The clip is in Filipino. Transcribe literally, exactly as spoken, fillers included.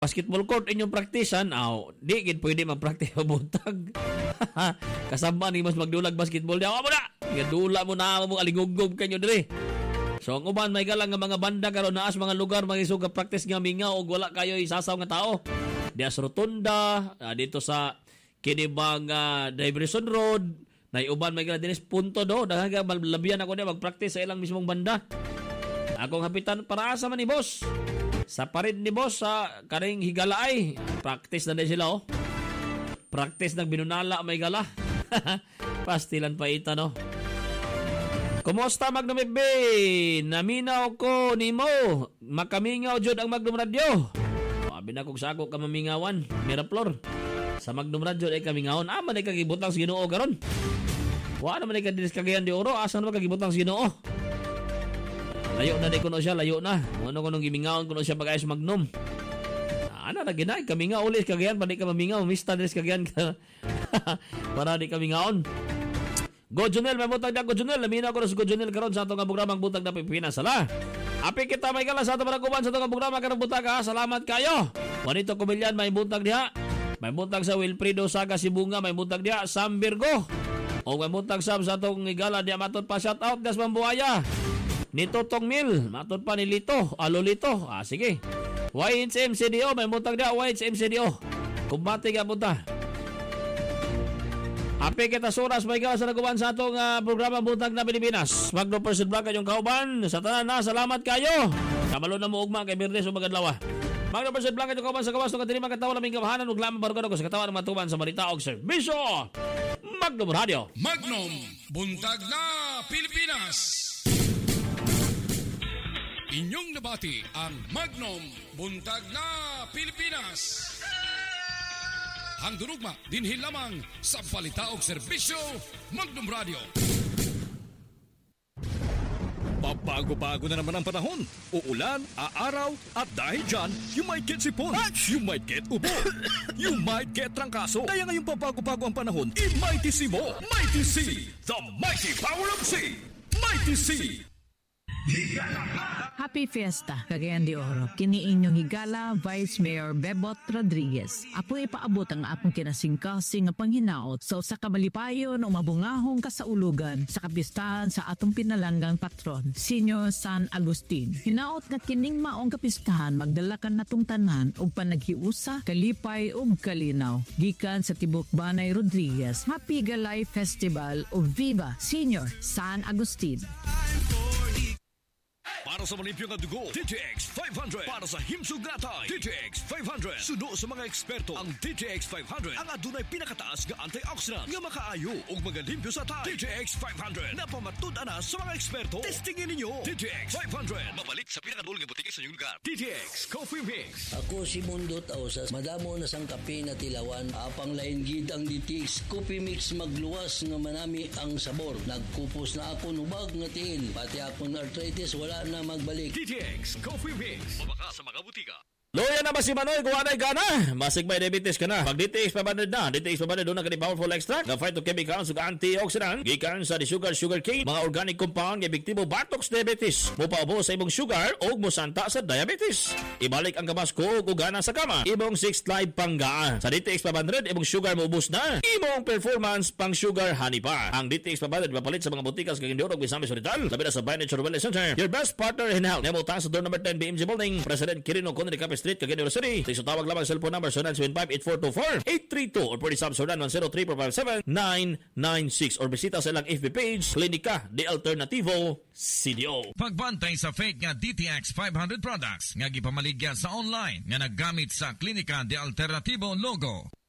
basketball court inyong praktisan, aw, di gid pwede mag-practice buntag. Kasama ni mas magdulag basketball di ako mo na. Gadula mo na mo alingugog kanyo diri. So ang uban may galang nga mga banda karon naas mga lugar magisug ka practice nga minga og wala kayo isasaw nga tao. Dias rotunda, uh, dito sa kinibang uh, Diversion Road, nay uban may galang dinis punto do, daghan ka labian ako di mag-practice sa ilang mismong banda. Akong hapitan para asa man ni boss. Sa parid ni boss sa karing higalaay. Practice na din sila oh. Practice ng binunala may gala. Pastilan pa ita no. Kumusta Magnum F B? Naminaw ko nimo. Makamingaw jud ang Magnum Radio. Abi na kog sako ka mamingawan. Miraplor. Sa Magnum Radio ay kamingawon. Ah man ay kagibutang sa Ginoo karon. Wa na man ay kadiris kagayan di oro. Asa na kagibutang sa Ginoo? Layo na di kuno siya, layo na. Ano kunong gimingaon kuno siya pag-ayos Magnum. Ana na ginay, kaminga ulit kagayan, pa di ka mamingaw. Mista din kagayan ka. Para di kamingaon. Go Junel, may butag na Go Junel. Lamina ko na sa Go Junel karon sa atong programang butag na Pilipinas. Sala. Api kita may kala sa atong panaguban sa atong programa karong butag ha. Salamat kayo. Juanito Kumilyan, may butag diha. May butag sa Wilfredo Saga Sibunga, may butag diha. Sam Virgo. O may butag sa atong igala diha matot pa shout out gas Mambuaya. Ni Totong Mil, matod pa ni Lito, alo Lito. Ah, sige. Y H M C D O, may butag na Y H M C D O. Kumbati ka punta. Api kita suras, may gawa sa naguban sa atong uh, programa Butag na Pilipinas. Magno Person Vlog kayong kauban. Sa tanan na, salamat kayo. Kamalo na mo ugma kay Bernes o Magadlawa. Magno Person Vlog kayong kauban sa kawas ng katinima katawa laming kabahanan ug lamang barugan ko sa katawan ng matuban sa marita og serbisyo. Magnum Radio. Magnum Buntag na Pilipinas. Inyong nabati ang Magnum Buntag na Pilipinas. Ang durugma dinhin lamang sa balita og serbisyo Magnum Radio. Pabago-bago na naman ang panahon. Uulan, aaraw, at dahil dyan, you might get sipon, you might get ubo, you might get trangkaso. Kaya ngayong pabago-bago ang panahon, i-Mighty C mo. Mighty C, the mighty power of C. Mighty C. Happy Fiesta, Cagayan de Oro. Kini inyong higala, Vice Mayor Bebot Rodriguez. Apo ipaabot ang akong kinasingkasing nga panghinaot sa usa ka malipayon o mabungahong kasaulugan sa kapistahan sa atong pinalanggang patron, Senior San Agustin. Hinaot nga kining maong kapistahan magdalakan natong tanan og panaghiusa, kalipay ug kalinaw. Gikan sa Tibok Banay Rodriguez, Happy Galay Festival o Viva Senior San Agustin. Para sa malimpyo nga dugo, D T X five hundred. Para sa himsog natay, D T X five hundred. Suno sa mga eksperto, ang D T X five hundred ang adunay pinakataas nga antioxidant nga makaayo ug magalimpyo sa tay. D T X five hundred na pamatud-an na sa mga eksperto. Testingin ninyo. D T X five hundred. Mabalik sa pinakadulong nga butike sa inyong lugar. D T X Coffee Mix. Ako si Mundot Ausas. Madamo na sang kape na tilawan. Apang lain gid ang D T X Coffee Mix magluwas nga manami ang sabor. Nagkupos na ako nubag nga tiil. Pati akong arthritis wala na magbalik. D T X Coffee Mix. Mabaka sa mga butika. Loya na ba si Manoy? Kuha na gana. Masig may diabetes ka na. Pag D T X five hundred na. D T X five hundred doon na ka powerful extract. Na phytochemicals ug antioxidant. Gikan sa sugar sugar cane. Mga organic compound nga epektibo batox diabetes. Mupaubo sa imong sugar o musanta sa diabetes. Ibalik ang kabasko ug gana sa kama. Imong six live panggaan. Sa D T X five hundred, imong sugar maubos na. Imong performance pang sugar honey pa. Ang D T X five hundred mapalit sa mga butikas kag Indoro ug Misamis Hospital. Labi na sa By Nature Wellness Center. Your best partner in health. Nemo ta sa door number ten B M G Building. President Quirino Conde Cape Street, Cagayan de Oro City. Sa tawag lamang cellphone number zero nine seven five eight four two four eight three two or pwede sub zero one zero three four five seven nine nine six or bisita sa ilang F B page Klinika de Alternativo C D O. Pagbantay sa fake nga D T X five hundred products nga gipamaligya sa online nga naggamit sa Klinika de Alternativo logo.